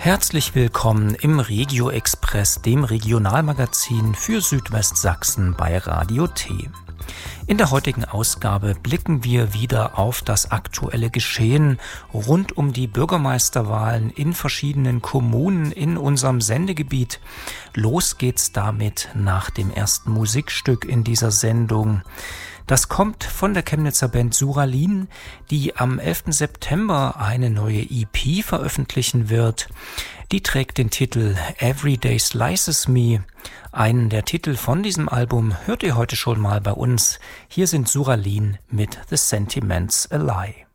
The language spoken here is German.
Herzlich willkommen im Regio Express, dem Regionalmagazin für Südwestsachsen bei Radio T. In der heutigen Ausgabe blicken wir wieder auf das aktuelle Geschehen rund um die Bürgermeisterwahlen in verschiedenen Kommunen in unserem Sendegebiet. Los geht's damit nach dem ersten Musikstück in dieser Sendung. Das kommt von der Chemnitzer Band Suralin, die am 11. September eine neue EP veröffentlichen wird. Die trägt den Titel Everyday Slices Me. Einen der Titel von diesem Album hört ihr heute schon mal bei uns. Hier sind Suralin mit The Sentiments A Lie.